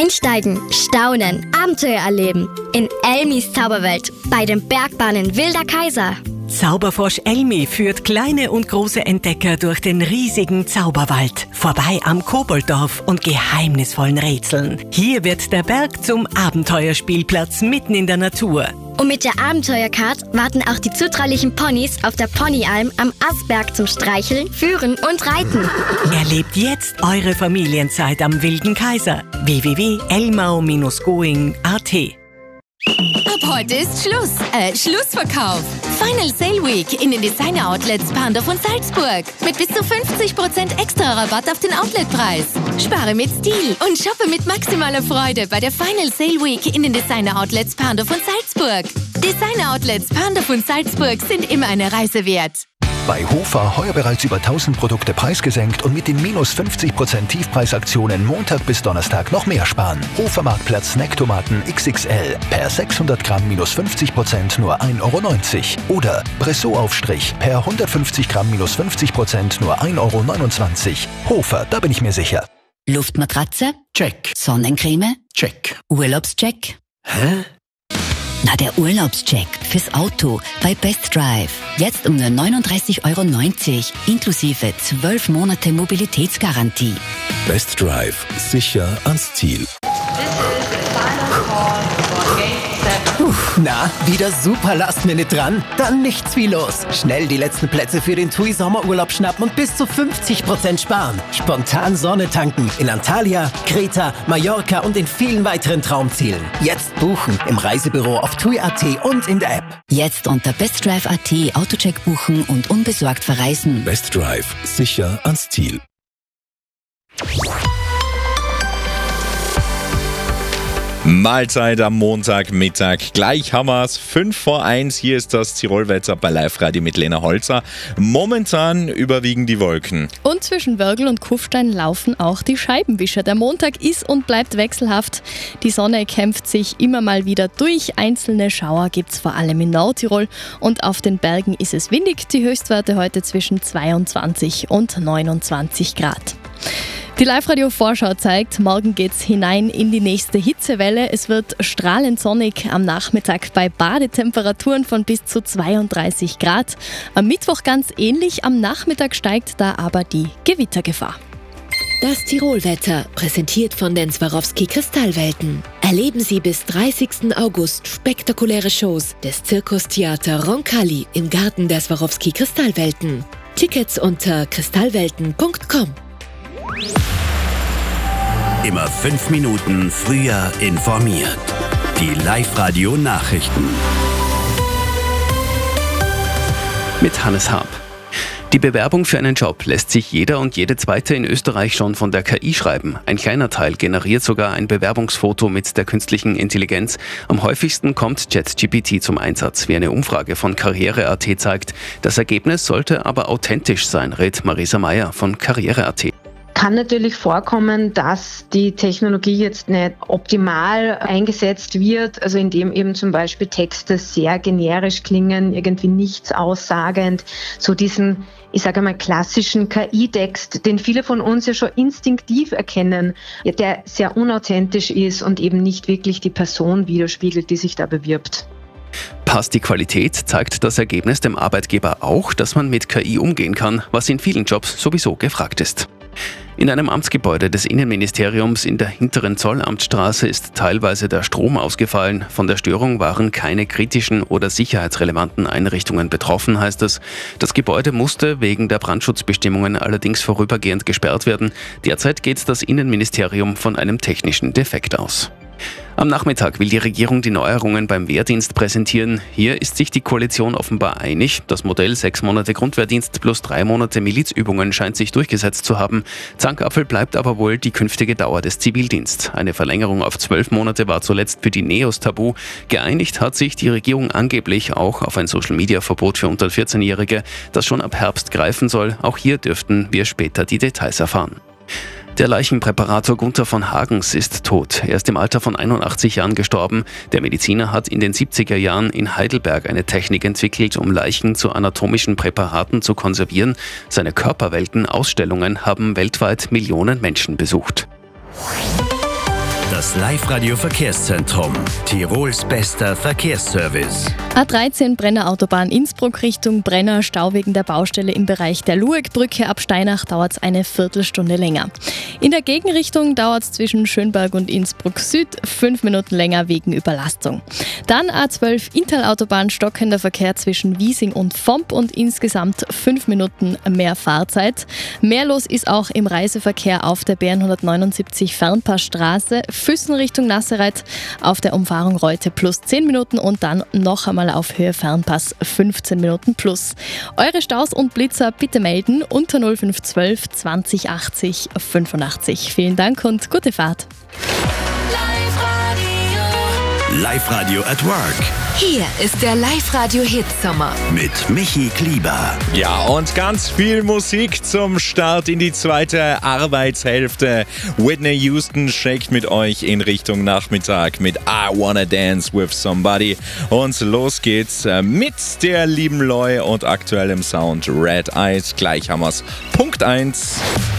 Einsteigen, staunen, Abenteuer erleben. In Elmis Zauberwelt bei den Bergbahnen Wilder Kaiser. Zauberfrosch Elmi führt kleine und große Entdecker durch den riesigen Zauberwald. Vorbei am Kobolddorf und geheimnisvollen Rätseln. Hier wird der Berg zum Abenteuerspielplatz mitten in der Natur. Und mit der Abenteuercard warten auch die zutraulichen Ponys auf der Ponyalm am Asberg zum Streicheln, Führen und Reiten. Erlebt jetzt eure Familienzeit am Wilden Kaiser. www.elmau-going.at. Ab heute ist Schluss. Schlussverkauf. Final Sale Week in den Designer Outlets Pandorf und Salzburg. Mit bis zu 50% extra Rabatt auf den Outletpreis. Spare mit Stil und shoppe mit maximaler Freude bei der Final Sale Week in den Designer Outlets Pandorf und Salzburg. Designer Outlets Pandorf und Salzburg sind immer eine Reise wert. Bei Hofer heuer bereits über 1000 Produkte preisgesenkt und mit den minus 50% Tiefpreisaktionen Montag bis Donnerstag noch mehr sparen. Hofer Marktplatz Snacktomaten XXL per 600 Gramm minus 50% nur 1,90 € oder Bressot-Aufstrich per 150 Gramm minus 50% nur 1,29 €. Hofer, da bin ich mir sicher. Luftmatratze? Check. Sonnencreme? Check. Urlaubscheck? Hä? Na, der Urlaubscheck fürs Auto bei Best Drive. Jetzt um nur 39,90 € inklusive 12 Monate Mobilitätsgarantie. Best Drive. Sicher ans Ziel. Na, wieder super Last-Minute dran? Dann nichts wie los. Schnell die letzten Plätze für den TUI Sommerurlaub schnappen und bis zu 50% sparen. Spontan Sonne tanken in Antalya, Kreta, Mallorca und in vielen weiteren Traumzielen. Jetzt buchen im Reisebüro auf TUI.at und in der App. Jetzt unter bestdrive.at Autocheck buchen und unbesorgt verreisen. Best Drive. Sicher ans Ziel. Mahlzeit am Montagmittag. Gleich haben wir es. 5:05. Hier ist das Tirolwetter bei Live-Radio mit Lena Holzer. Momentan überwiegen die Wolken. Und zwischen Wörgl und Kufstein laufen auch die Scheibenwischer. Der Montag ist und bleibt wechselhaft. Die Sonne kämpft sich immer mal wieder durch. Einzelne Schauer gibt es vor allem in Nordtirol. Und auf den Bergen ist es windig. Die Höchstwerte heute zwischen 22 und 29 Grad. Die Live-Radio-Vorschau zeigt, morgen geht's hinein in die nächste Hitzewelle. Es wird strahlend sonnig am Nachmittag bei Badetemperaturen von bis zu 32 Grad. Am Mittwoch ganz ähnlich, am Nachmittag steigt da aber die Gewittergefahr. Das Tirolwetter, präsentiert von den Swarovski Kristallwelten. Erleben Sie bis 30. August spektakuläre Shows des Zirkustheater Roncalli im Garten der Swarovski Kristallwelten. Tickets unter kristallwelten.com. Immer 5 Minuten früher informiert. Die Live-Radio-Nachrichten. Mit Hannes Haab. Die Bewerbung für einen Job lässt sich jeder und jede Zweite in Österreich schon von der KI schreiben. Ein kleiner Teil generiert sogar ein Bewerbungsfoto mit der künstlichen Intelligenz. Am häufigsten kommt ChatGPT zum Einsatz, wie eine Umfrage von Karriere.at zeigt. Das Ergebnis sollte aber authentisch sein, rät Marisa Meyer von Karriere.at. Kann natürlich vorkommen, dass die Technologie jetzt nicht optimal eingesetzt wird, also indem eben zum Beispiel Texte sehr generisch klingen, irgendwie nichts aussagend, so diesen, ich sage mal, klassischen KI-Text, den viele von uns ja schon instinktiv erkennen, der sehr unauthentisch ist und eben nicht wirklich die Person widerspiegelt, die sich da bewirbt. Passt die Qualität, zeigt das Ergebnis dem Arbeitgeber auch, dass man mit KI umgehen kann, was in vielen Jobs sowieso gefragt ist. In einem Amtsgebäude des Innenministeriums in der hinteren Zollamtstraße ist teilweise der Strom ausgefallen. Von der Störung waren keine kritischen oder sicherheitsrelevanten Einrichtungen betroffen, heißt es. Das Gebäude musste wegen der Brandschutzbestimmungen allerdings vorübergehend gesperrt werden. Derzeit geht das Innenministerium von einem technischen Defekt aus. Am Nachmittag will die Regierung die Neuerungen beim Wehrdienst präsentieren. Hier ist sich die Koalition offenbar einig. Das Modell 6 Monate Grundwehrdienst plus 3 Monate Milizübungen scheint sich durchgesetzt zu haben. Zankapfel bleibt aber wohl die künftige Dauer des Zivildienstes. Eine Verlängerung auf 12 Monate war zuletzt für die Neos tabu. Geeinigt hat sich die Regierung angeblich auch auf ein Social-Media-Verbot für unter 14-Jährige, das schon ab Herbst greifen soll. Auch hier dürften wir später die Details erfahren. Der Leichenpräparator Gunther von Hagens ist tot. Er ist im Alter von 81 Jahren gestorben. Der Mediziner hat in den 70er Jahren in Heidelberg eine Technik entwickelt, um Leichen zu anatomischen Präparaten zu konservieren. Seine Körperwelten-Ausstellungen haben weltweit Millionen Menschen besucht. Das Live-Radio Verkehrszentrum. Tirols bester Verkehrsservice. A13 Brenner Autobahn Innsbruck Richtung Brenner. Stau wegen der Baustelle im Bereich der Luegbrücke. Ab Steinach dauert es eine Viertelstunde länger. In der Gegenrichtung dauert es zwischen Schönberg und Innsbruck Süd 5 Minuten länger wegen Überlastung. Dann A12 Inntal-Autobahn, stockender Verkehr zwischen Wiesing und Vomp und insgesamt 5 Minuten mehr Fahrzeit. Mehr los ist auch im Reiseverkehr auf der BR 179 Fernpassstraße, Füssen Richtung Nassereit, auf der Umfahrung Reute plus 10 Minuten und dann noch einmal auf Höhe Fernpass 15 Minuten plus. Eure Staus und Blitzer bitte melden unter 0512 20 80 85. Vielen Dank und gute Fahrt. Live-Radio at Work. Hier ist der Live-Radio-Hit-Sommer. Mit Michi Klieber. Ja, und ganz viel Musik zum Start in die zweite Arbeitshälfte. Whitney Houston schickt mit euch in Richtung Nachmittag mit I Wanna Dance With Somebody. Und los geht's mit der lieben Loi und aktuellem Sound Red Eyes. Gleich haben wir's. Punkt 1.